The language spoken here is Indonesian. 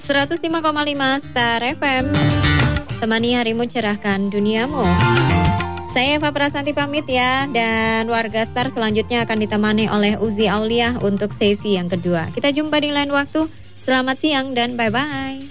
105,5 Star FM. Temani harimu, cerahkan duniamu. Saya Eva Prasanti pamit ya. Dan warga Star selanjutnya akan ditemani oleh Uzi Aulia untuk sesi yang kedua. Kita jumpa di lain waktu. Selamat siang dan bye-bye.